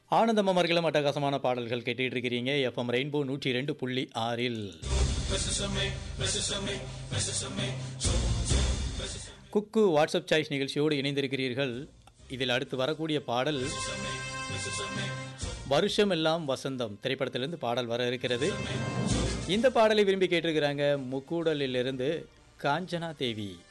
ஆனந்தம் அமர்களும் அட்டகாசமான பாடல்கள் கேட்டுட்டு இருக்கிறீங்க. எஃப்எம் ரெயின்போ 102.6இல் குக்கு வாட்ஸ்அப் சாய்ஸ் நிகழ்ச்சியோடு இணைந்திருக்கிறீர்கள். இதில் அடுத்து வரக்கூடிய பாடல் வருஷம் எல்லாம் வசந்தம் திரைப்படத்திலிருந்து பாடல் வர இருக்கிறது. இந்த பாடலை விரும்பி கேட்டிருக்கிறாங்க முக்கூடலிலிருந்து காஞ்சனா தேவி.